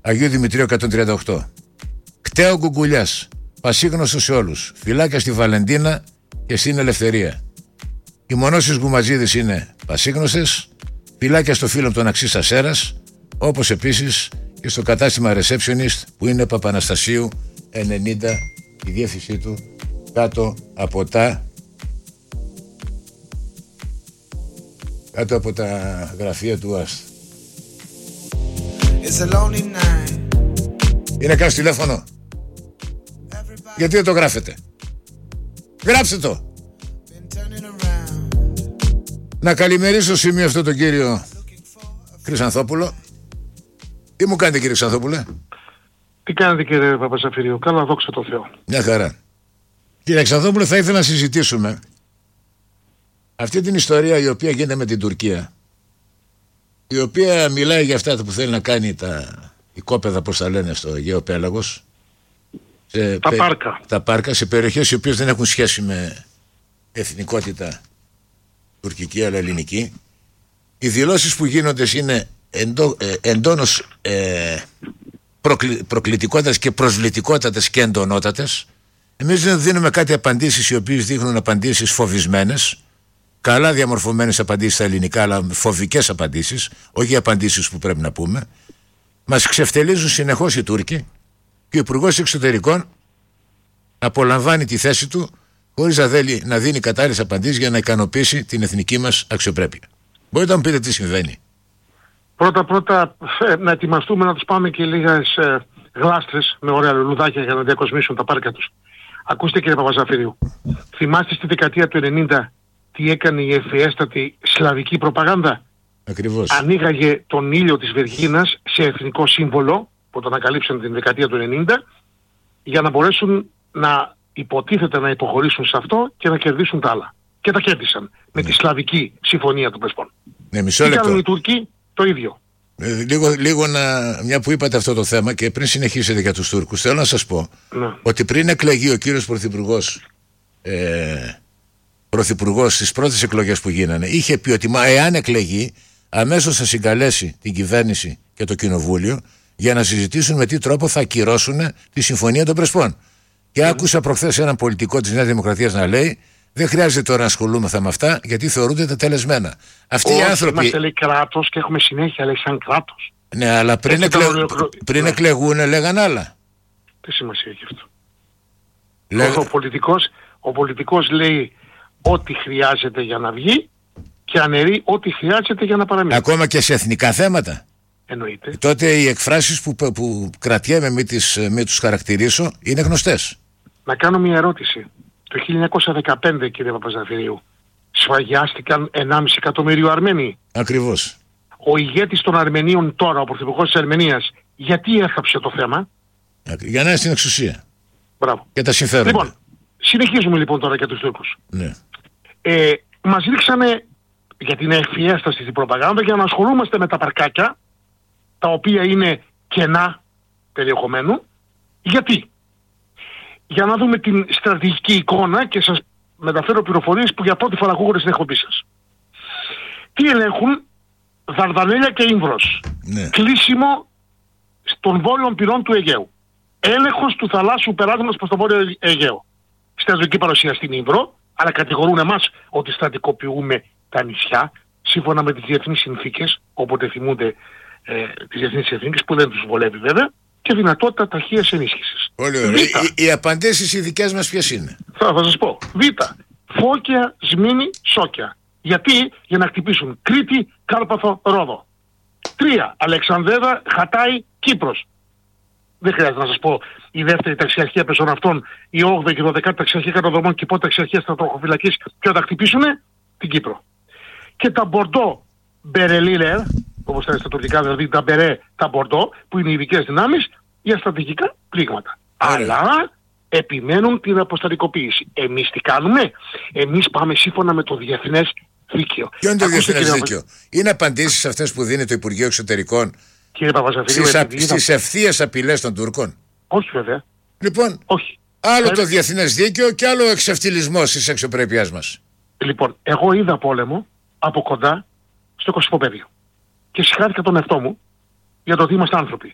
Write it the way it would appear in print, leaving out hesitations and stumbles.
Αγίου Δημητρίου 138. Κταίο Γκουγκουλιάς, πασίγνωστο σε όλους. Φυλάκια στη Βαλεντίνα και στην Ελευθερία. Οι μονώσεις Γκουμαζίδης είναι πασίγνωστες. Φυλάκια στο φίλο των Αξής Ασέρας, όπως επίσης και στο κατάστημα Receptionist που είναι Παπαναστασίου 90, η διεύθυνσή του κάτω από τα γραφεία του ΑΣΤ. Είναι κάποιο τηλέφωνο? Γιατί δεν το γράφετε? Γράψτε το. Να καλημερίσω στο σημείο αυτό τον κύριο Χρυσανθόπουλο. Τι μου κάνετε, κύριε Χρυσανθόπουλε? Τι κάνετε, κύριε Παπαζαφυρίου? Καλά, δόξα τω Θεώ. Μια χαρά. Κύριε Χρυσανθόπουλε, θα ήθελα να συζητήσουμε αυτή την ιστορία η οποία γίνεται με την Τουρκία, η οποία μιλάει για αυτά που θέλει να κάνει η κόπεδα, πώς τα λένε, στο Αιγαίο Πέλαγος, τα πάρκα, σε περιοχές οι οποίες δεν έχουν σχέση με εθνικότητα τουρκική αλλά ελληνική. Οι δηλώσεις που γίνονται είναι εντόνως προκλητικότατες και προσβλητικότατες και εντονότατες. Εμείς δεν δίνουμε κάτι απαντήσεις οι οποίες δείχνουν απαντήσεις φοβισμένες, καλά διαμορφωμένες απαντήσεις στα ελληνικά, αλλά φοβικές απαντήσεις, όχι οι απαντήσεις που πρέπει να πούμε. Μας ξεφτελίζουν συνεχώς οι Τούρκοι και ο Υπουργός Εξωτερικών απολαμβάνει τη θέση του χωρίς να θέλει να δίνει κατάλληλες απαντήσεις για να ικανοποιήσει την εθνική μας αξιοπρέπεια. Μπορείτε να μου πείτε τι συμβαίνει? Πρώτα να ετοιμαστούμε να τους πάμε και λίγες γλάστρες με ωραία λουλουδάκια για να διακοσμήσουν τα πάρκα τους. Ακούστε, κύριε Παπαζαφυρίου, θυμάστε στη δεκαετία του 90 τι έκανε η ευφιέστατη σλαβική προπαγάνδα? Ακριβώς. Ανοίγαγε τον ήλιο της Βεργίνας σε εθνικό σύμβολο που το ανακαλύψαν την δεκαετία του 90 για να μπορέσουν να υποτίθεται να υποχωρήσουν σε αυτό και να κερδίσουν τα άλλα. Και τα κέρδισαν με τη σλαβική συμφωνία των Πρεσπών. Ναι, μισό λεπτό. Τι κάνουν οι Τούρκοι? Το ίδιο. Λίγο μια που είπατε αυτό το θέμα και πριν συνεχίσετε για τους Τούρκους, θέλω να σας πω ότι πριν εκλεγεί ο κύριος Πρωθυπουργός στις πρώτες εκλογές που γίνανε, είχε πει ότι εάν εκλεγεί αμέσως θα συγκαλέσει την κυβέρνηση και το κοινοβούλιο για να συζητήσουν με τι τρόπο θα ακυρώσουν τη συμφωνία των Πρεσπών. Και άκουσα προχθές έναν πολιτικό της Νέας Δημοκρατίας να λέει: δεν χρειάζεται τώρα να ασχολούμαι με αυτά, γιατί θεωρούνται τελεσμένα. Αυτοί οι άνθρωποι. Είμαστε, λέει, κράτος και έχουμε συνέχεια, λέει, σαν κράτος. Ναι, αλλά πριν εκλεγούν λέγαν άλλα. Τι σημασία έχει αυτό? Ο πολιτικός λέει ό,τι χρειάζεται για να βγει και αναιρεί ό,τι χρειάζεται για να παραμείνει. Ακόμα και σε εθνικά θέματα. Εννοείται. Τότε οι εκφράσεις που κρατιέμαι μην τους χαρακτηρίσω είναι γνωστές. Να κάνω μια ερώτηση. Το 1915, κύριε Παπαζαφυρίου, σφαγιάστηκαν 1,5 εκατομμύριο Αρμένοι. Ακριβώς. Ο ηγέτης των Αρμενίων τώρα, ο πρωθυπουργός της Αρμενίας, γιατί έθαψε το θέμα? Για να είναι στην εξουσία. Μπράβο. Και τα συμφέροντα. Λοιπόν, συνεχίζουμε λοιπόν τώρα για τους Τούρκους. Ναι. Μας ρίξανε για την ευφιέσταση στην προπαγάνδα για να ασχολούμαστε με τα παρκάκια, τα οποία είναι κενά περιεχομένου. Γιατί? Για να δούμε την στρατηγική εικόνα και σας μεταφέρω πληροφορίες που για πρώτη φορά ακούγονται στην εκπομπή σας. Τι ελέγχουν? Δαρδανέλια και Ήμβρος. Ναι. Κλείσιμο των βόρειων πυρών του Αιγαίου. Έλεγχος του θαλάσσιου περάσματος προς το βόρειο Αιγαίο. Στρατιωτική παρουσία στην Ήμβρο, αλλά κατηγορούν εμάς ότι στρατικοποιούμε τα νησιά, σύμφωνα με τις διεθνείς συνθήκες, όποτε θυμούνται τις διεθνείς συνθήκες, που δεν τους βολεύει βέβαια, και δυνατότητα ταχείας ενίσχυσης. Πολύ ωραία. Οι απαντήσεις οι δικές μας ποιες είναι? Θα σας πω. Β. Φώκια, Σμήνη, Σόκια. Γιατί? Για να χτυπήσουν Κρήτη, Κάρπαθο, Ρόδο. 3. Αλεξανδρέδα, Χατάι, Κύπρος. Δεν χρειάζεται να σας πω η δεύτερη ταξιαρχία πεζοναυτών, η 8η και 12η ταξιαρχία κατοδομών και η πρώτη ταξιαρχία στρατοχοφυλακής, και θα χτυπήσουν την Κύπρο. Και τα Μπορντό Μπερελίλερ, όπως τα τουρκικά, δηλαδή τα Μπερέ, τα Μπορντό, που είναι οι ειδικές δυνάμεις για στρατηγικά πλήγματα. Αλλά επιμένουν την αποστατικοποίηση. Εμείς τι κάνουμε? Εμείς πάμε σύμφωνα με το διεθνές δίκαιο. Ποιο είναι το διεθνές δίκαιο? Είναι απαντήσεις αυτές που δίνει το Υπουργείο Εξωτερικών στις ευθείες απειλές των Τούρκων? Όχι βέβαια. Λοιπόν, όχι. Άλλο το διεθνές δίκαιο και άλλο ο εξευτιλισμός της αξιοπρέπειάς μας. Λοιπόν, εγώ είδα πόλεμο από κοντά στο Κωσυφοπαίδιο. Και συγχάρηκα τον εαυτό μου για το ότι είμαστε άνθρωποι.